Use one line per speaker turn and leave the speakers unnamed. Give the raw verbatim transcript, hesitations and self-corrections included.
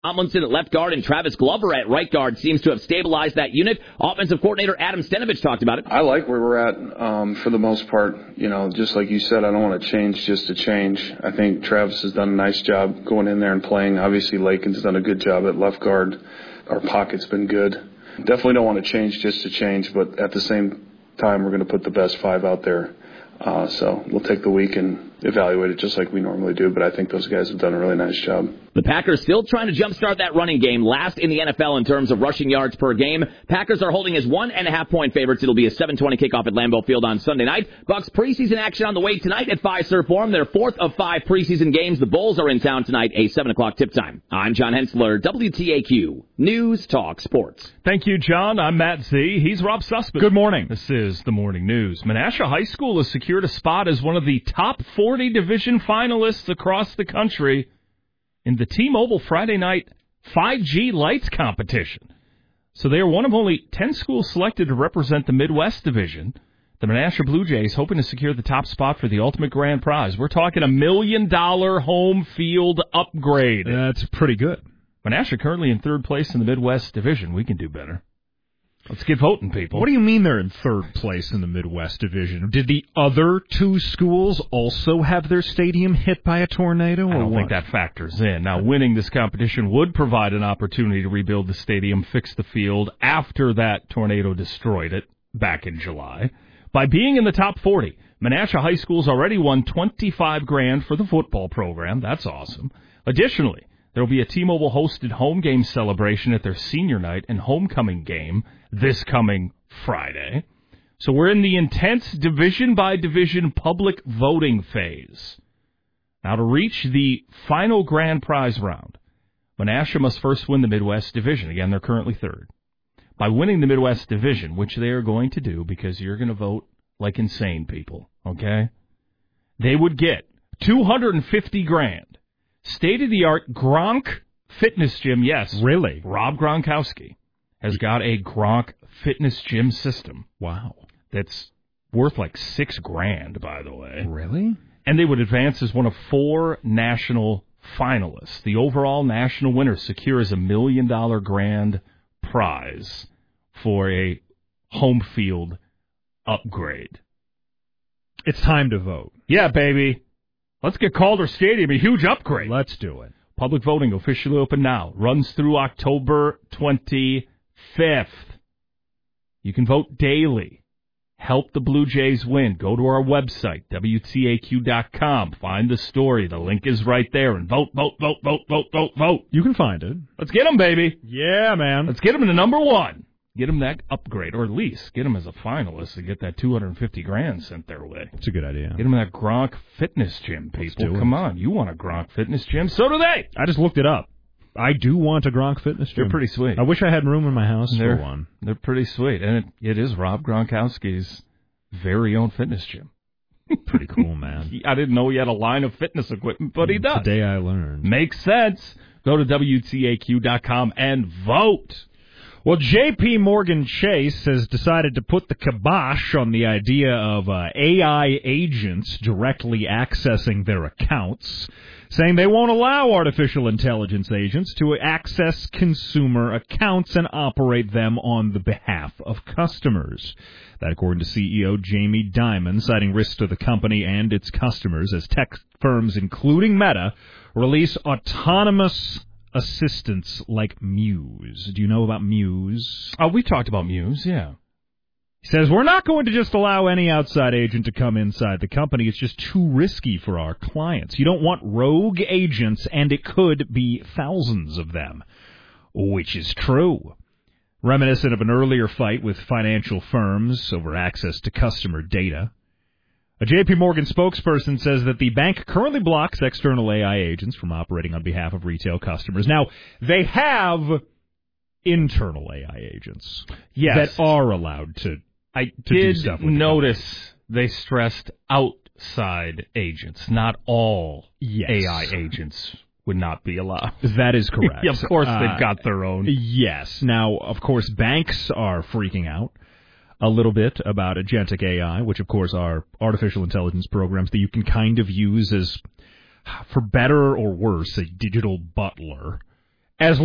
Tomlinson at left guard and Travis Glover at right guard seems to have stabilized that unit. Offensive coordinator Adam Stenovich talked about it.
I like where we're at um, for the most part. You know, just like you said, I don't want to change just to change. I think Travis has done a nice job going in there and playing. Obviously, Lakin's done a good job at left guard. Our pocket's been good. Definitely don't want to change just to change, but at the same time, we're going to put the best five out there. Uh, so we'll take the week and evaluate it just like we normally do, but I think those guys have done a really nice job.
The Packers still trying to jumpstart that running game, last in the N F L in terms of rushing yards per game. Packers are holding as one and a half point favorites. It'll be a seven twenty kickoff at Lambeau Field on Sunday night. Bucks preseason action on the way tonight at Fiserv Forum. Their fourth of five preseason games. The Bulls are in town tonight, a seven o'clock tip time. I'm John Hensler, W T A Q News Talk Sports.
Thank you, John. I'm Matt Z. He's Rob Sussman.
Good morning.
This is the Morning News. Menasha High School has secured a spot as one of the top forty division finalists across the country in the T-Mobile Friday night five G Lights competition. So they are one of only ten schools selected to represent the Midwest Division. The Menasha Blue Jays hoping to secure the top spot for the ultimate grand prize. We're talking a million dollar home field upgrade.
That's pretty good.
Menasha currently in third place in the Midwest Division. We can do better. Let's get voting, people.
What do you mean they're in third place in the Midwest Division? Did the other two schools also have their stadium hit by a tornado? Or
I don't
what?
think that factors in. Now, winning this competition would provide an opportunity to rebuild the stadium, fix the field after that tornado destroyed it back in July. By being in the top forty, Menasha High School's already won twenty-five grand for the football program. That's awesome. Additionally, there will be a T-Mobile hosted home game celebration at their senior night and homecoming game this coming Friday. So we're in the intense division-by-division public voting phase. Now, to reach the final grand prize round, Menasha must first win the Midwest Division. Again, they're currently third. By winning the Midwest Division, which they are going to do because you're going to vote like insane people, okay? They would get two hundred fifty grand. State-of-the-art Gronk Fitness Gym, yes.
Really?
Rob Gronkowski has got a Gronk Fitness Gym system.
Wow.
That's worth like six grand, by the way.
Really?
And they would advance as one of four national finalists. The overall national winner secures a million dollar grand prize for a home field upgrade.
It's time to vote.
Yeah, baby. Let's get Calder Stadium a huge upgrade.
Let's do it.
Public voting officially open now. Runs through October twenty-fifth. You can vote daily. Help the Blue Jays win. Go to our website, W T A Q dot com. Find the story. The link is right there. And vote, vote, vote, vote, vote, vote, vote.
You can find it.
Let's get them, baby.
Yeah, man.
Let's get them to number one. Get them that upgrade, or at least get them as a finalist and get that two hundred fifty grand sent their way.
It's a good idea.
Get them that Gronk Fitness Gym, people.
do it.
Come on. You want a Gronk Fitness Gym? So do they.
I just looked it up. I do want a Gronk Fitness Gym.
They're pretty sweet.
I wish I had room in my house
they're,
for one.
They're pretty sweet. And it, it is Rob Gronkowski's very own fitness gym.
Pretty cool, man.
I didn't know he had a line of fitness equipment, but he does.
Today I learned.
Makes sense. Go to W T A Q dot com and vote.
Well, J P. Morgan Chase has decided to put the kibosh on the idea of uh, A I agents directly accessing their accounts, saying they won't allow artificial intelligence agents to access consumer accounts and operate them on the behalf of customers. That according to C E O Jamie Dimon, citing risks to the company and its customers as tech firms, including Meta, release autonomous assistants like Muse. Do you know about Muse?
Oh, we talked about Muse, yeah.
He says, we're not going to just allow any outside agent to come inside the company. It's just too risky for our clients. You don't want rogue agents, and it could be thousands of them, which is true. Reminiscent of an earlier fight with financial firms over access to customer data. A J P. Morgan spokesperson says that the bank currently blocks external A I agents from operating on behalf of retail customers. Now, they have internal A I agents
yes.
that are allowed to,
I
to
did
do stuff with
notice
the
they stressed outside agents. Not all
yes.
A I agents would not be allowed.
That is correct.
Of course,
uh,
they've got their own.
Yes. Now, of course, banks are freaking out a little bit about agentic A I, which, of course, are artificial intelligence programs that you can kind of use as, for better or worse, a digital butler.